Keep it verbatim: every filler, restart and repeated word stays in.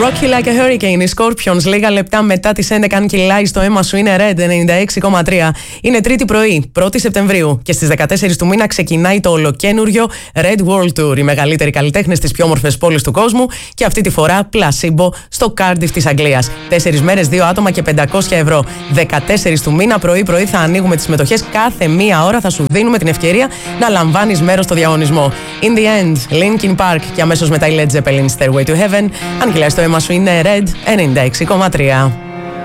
Rock You Like a Hurricane, οι Scorpions, λίγα λεπτά μετά τις έντεκα, αν κυλάει στο αίμα σου, είναι Red ενενήντα έξι κόμμα τρία. Είναι Τρίτη πρωί, πρώτη Σεπτεμβρίου, και στις δεκατέσσερις του μήνα ξεκινάει το ολοκένουργιο Red World Tour. Οι μεγαλύτεροι καλλιτέχνες στις πιο όμορφες πόλεις του κόσμου, και αυτή τη φορά Placebo στο Cardiff της Αγγλίας. Τέσσερις μέρες, δύο άτομα και πεντακόσια ευρώ. δεκατέσσερις του μήνα, πρωί-πρωί θα ανοίγουμε τις συμμετοχές. Κάθε μία ώρα θα σου δίνουμε την ευκαιρία να λαμβάνεις μέρος στο διαγωνισμό. In the end, Linkin Park, και αμέσως μετά η Led Zeppelin, Stairway to Heaven. Αν κυλάει στο αίμα σου, είναι Red ενενήντα έξι κόμμα τρία.